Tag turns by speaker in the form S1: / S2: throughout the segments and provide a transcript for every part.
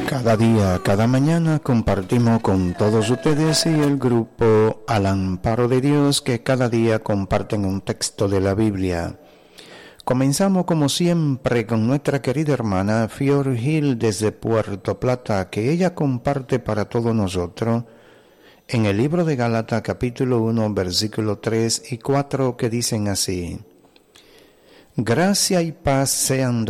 S1: Cada día, cada mañana compartimos con todos ustedes y el grupo Al Amparo de Dios, que cada día comparten un texto de la Biblia. Comenzamos como siempre con nuestra querida hermana Fior Gil desde Puerto Plata, que ella comparte para todos nosotros en el libro de Gálatas capítulo 1 versículos 3 y 4, que dicen así: Gracia y paz sean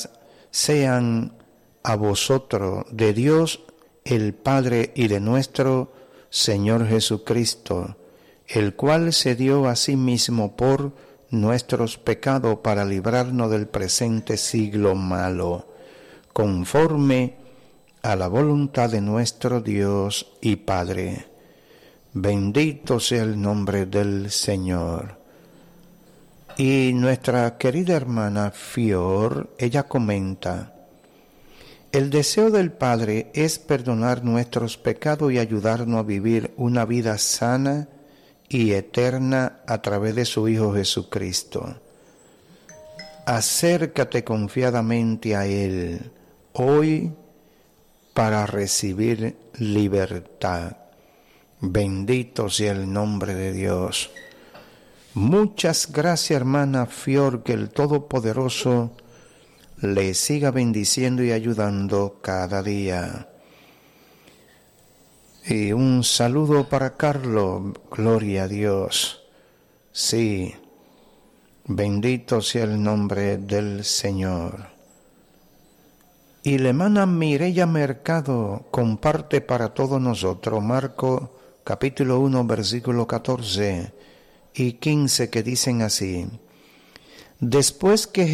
S1: a vosotros de Dios el Padre y de nuestro Señor Jesucristo, el cual se dio a sí mismo por nuestros pecados para librarnos del presente siglo malo, conforme a la voluntad de nuestro Dios y Padre. Bendito sea el nombre del Señor. Y nuestra querida hermana Fior, ella comenta: el deseo del Padre es perdonar nuestros pecados y ayudarnos a vivir una vida sana y eterna a través de su Hijo Jesucristo. Acércate confiadamente a Él hoy para recibir libertad. Bendito sea el nombre de Dios. Muchas gracias, hermana Fior, que el Todopoderoso le siga bendiciendo y ayudando cada día. Y un saludo para Carlos, gloria a Dios. Sí, bendito sea el nombre del Señor. Y la hermana Mireya Mercado comparte para todos nosotros Marcos capítulo 1 versículo 14 y 15, que dicen así: después que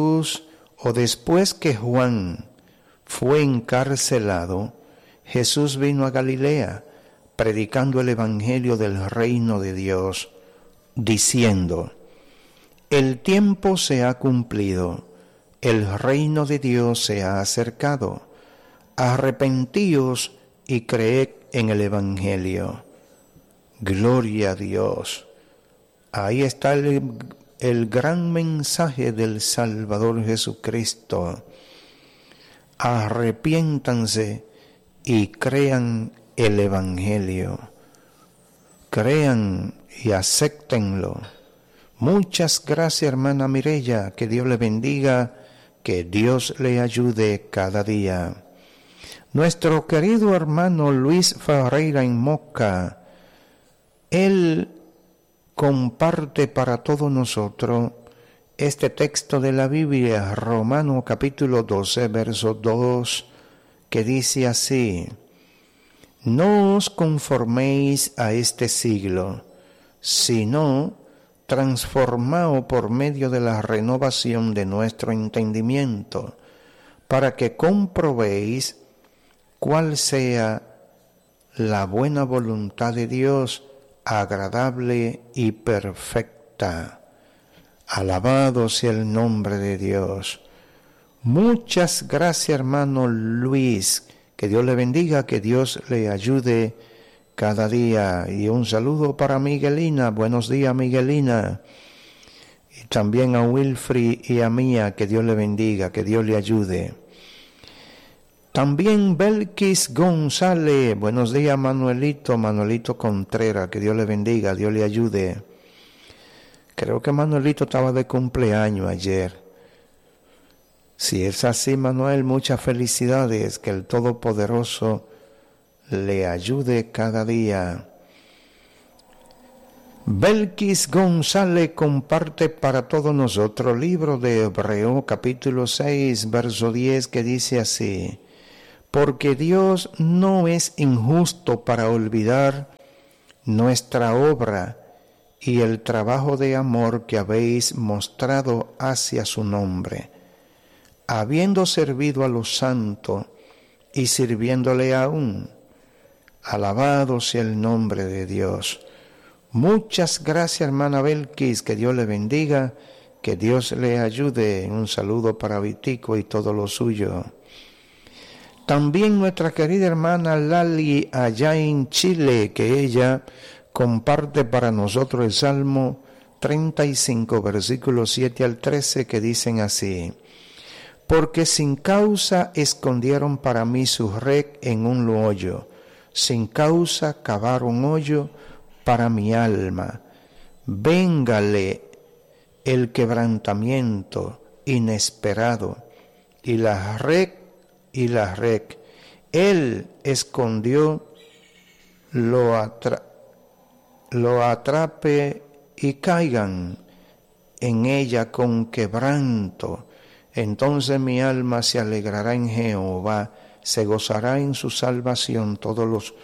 S1: Juan fue encarcelado, Jesús vino a Galilea, predicando el evangelio del reino de Dios, diciendo: el tiempo se ha cumplido, el reino de Dios se ha acercado, arrepentíos y creed en el evangelio. Gloria a Dios. Ahí está el gran mensaje del Salvador Jesucristo. Arrepiéntanse y crean el evangelio. Crean y acéptenlo. Muchas gracias, hermana Mireya, que Dios le bendiga, que Dios le ayude cada día. Nuestro querido hermano Luis Ferreira en Moca, él comparte para todos nosotros este texto de la Biblia, Romanos capítulo 12, verso 2, que dice así: no os conforméis a este siglo, sino transformaos por medio de la renovación de nuestro entendimiento, para que comprobéis cuál sea la buena voluntad de Dios, agradable y perfecta. Alabado sea el nombre de Dios. Muchas gracias, hermano Luis. Que Dios le bendiga, que Dios le ayude cada día. Y un saludo para Miguelina. Buenos días, Miguelina. Y también a Wilfrid y a Mía. Que Dios le bendiga, que Dios le ayude. También Belkis González. Buenos días, Manuelito Contreras. Que Dios le bendiga, Dios le ayude. Creo que Manuelito estaba de cumpleaños ayer. Si es así, Manuel, muchas felicidades. Que el Todopoderoso le ayude cada día. Belkis González comparte para todos nosotros libro de Hebreo capítulo 6, verso 10, que dice así: porque Dios no es injusto para olvidar nuestra obra y el trabajo de amor que habéis mostrado hacia su nombre, habiendo servido a los santos y sirviéndole aún. Alabado sea el nombre de Dios. Muchas gracias, hermana Belkis, que Dios le bendiga, que Dios le ayude. Un saludo para Vitico y todo lo suyo. También nuestra querida hermana Lali allá en Chile, que ella comparte para nosotros el Salmo 35, versículos 7 al 13, que dicen así: porque sin causa escondieron para mí su red en un hoyo, sin causa cavaron hoyo para mi alma. Véngale el quebrantamiento inesperado, y la red, él escondió, lo atrape y caigan en ella con quebranto. Entonces mi alma se alegrará en Jehová, se gozará en su salvación todos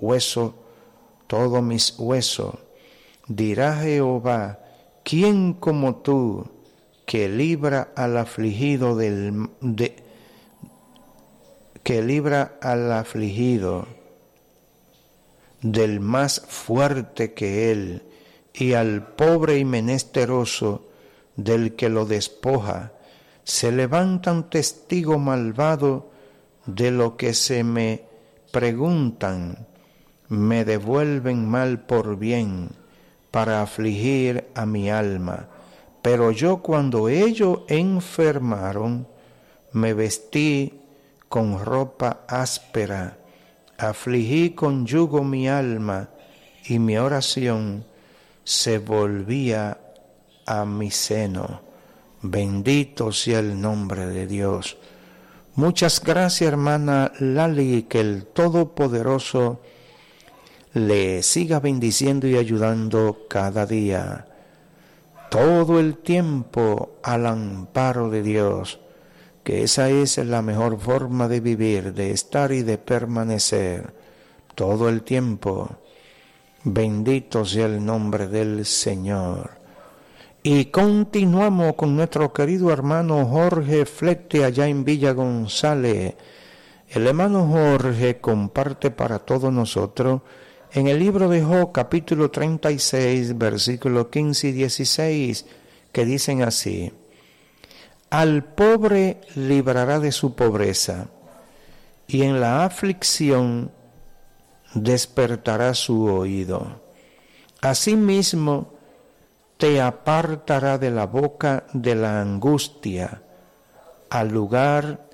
S1: mis huesos. Dirá Jehová, ¿quién como tú, que libra al afligido del más fuerte que él, y al pobre y menesteroso del que lo despoja? Se levantan testigos malvados de lo que se me preguntan, me devuelven mal por bien, para afligir a mi alma. Pero yo, cuando ellos enfermaron, me vestí con ropa áspera, afligí con yugo mi alma, y mi oración se volvía a mi seno. Bendito sea el nombre de Dios. Muchas gracias, hermana Lali, que el Todopoderoso le siga bendiciendo y ayudando cada día. Todo el tiempo al amparo de Dios, que esa es la mejor forma de vivir, de estar y de permanecer. Todo el tiempo. Bendito sea el nombre del Señor. Y continuamos con nuestro querido hermano Jorge Flete allá en Villa González. El hermano Jorge comparte para todos nosotros en el libro de Job, capítulo 36, versículos 15 y 16, que dicen así: al pobre librará de su pobreza, y en la aflicción despertará su oído. Asimismo, te apartará de la boca de la angustia, al lugar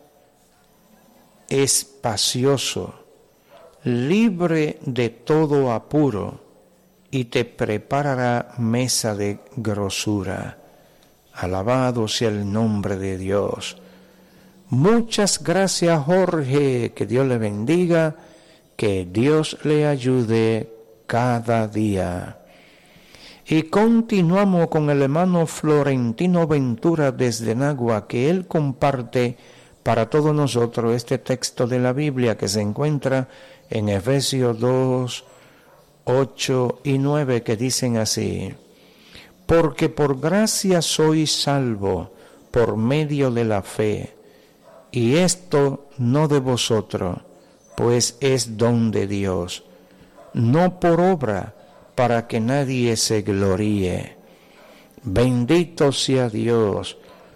S1: espacioso, libre de todo apuro, y te preparará mesa de grosura. Alabado sea el nombre de Dios. Muchas gracias, Jorge, que Dios le bendiga, que Dios le ayude cada día. Y continuamos con el hermano Florentino Ventura desde Nagua, que él comparte para todos nosotros este texto de la Biblia que se encuentra en Efesios 2, 8 y 9, que dicen así: porque por gracia sois salvo por medio de la fe, y esto no de vosotros, pues es don de Dios, no por obra, para que nadie se gloríe. Bendito sea Dios.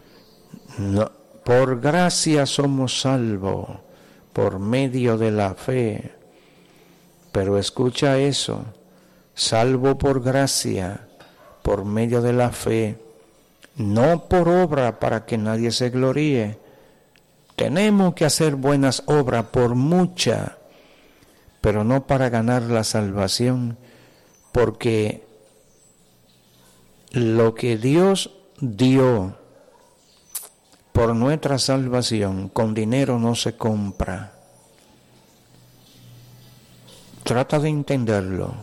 S1: Por gracia somos salvos, por medio de la fe. Pero escucha eso: salvo por gracia, por medio de la fe, no por obra, para que nadie se gloríe. Tenemos que hacer buenas obras, por mucha, pero no para ganar la salvación, porque lo que Dios dio por nuestra salvación con dinero no se compra. Trata de entenderlo.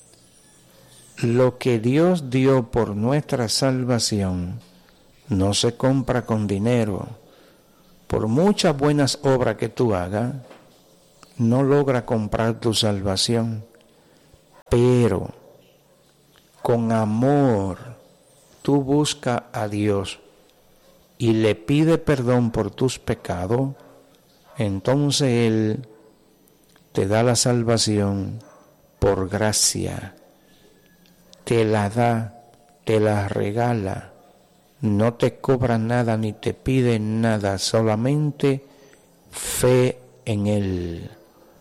S1: Lo que Dios dio por nuestra salvación no se compra con dinero. Por muchas buenas obras que tú hagas, no logra comprar tu salvación. Pero con amor tú buscas a Dios y le pides perdón por tus pecados, entonces Él te da la salvación por gracia. Te la da, te la regala, no te cobra nada ni te pide nada, solamente fe en Él.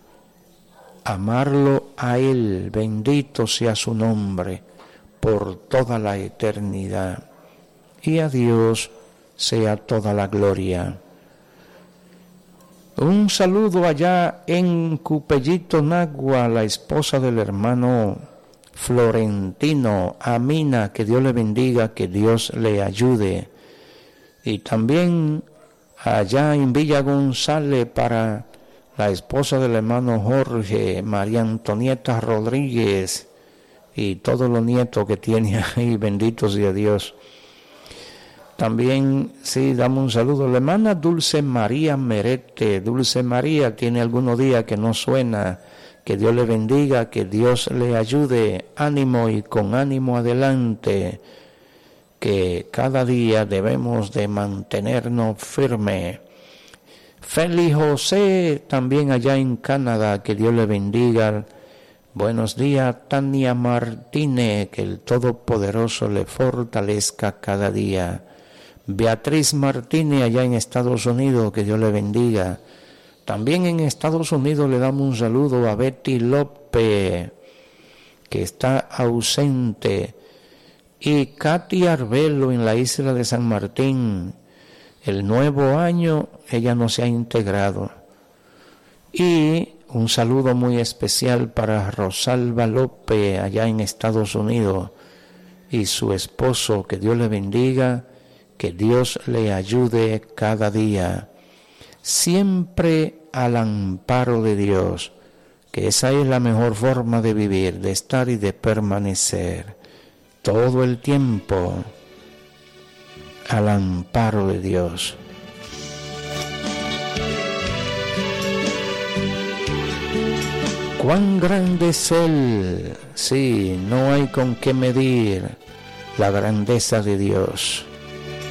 S1: Amarlo a Él, bendito sea su nombre, por toda la eternidad. Y a Dios sea toda la gloria. Un saludo allá en Cupellito, Nagua, la esposa del hermano Florentino, Amina, que Dios le bendiga, que Dios le ayude. Y también allá en Villa González para la esposa del hermano Jorge, María Antonieta Rodríguez, y todos los nietos que tiene ahí, benditos sea Dios. También, sí, damos un saludo a la hermana Dulce María Merete. Dulce María tiene algunos días que no suena. Que Dios le bendiga, que Dios le ayude. Ánimo y con ánimo adelante. Que cada día debemos de mantenernos firmes. Félix José, también allá en Canadá, que Dios le bendiga. Buenos días, Tania Martínez, que el Todopoderoso le fortalezca cada día. Beatriz Martínez, allá en Estados Unidos, que Dios le bendiga. También en Estados Unidos le damos un saludo a Betty López, que está ausente. Y Katy Arbelo en la isla de San Martín. El nuevo año ella no se ha integrado. Y un saludo muy especial para Rosalba López allá en Estados Unidos y su esposo, que Dios le bendiga, que Dios le ayude cada día, siempre al amparo de Dios, que esa es la mejor forma de vivir, de estar y de permanecer todo el tiempo al amparo de Dios. Cuán grande es Él, sí, no hay con qué medir la grandeza de Dios.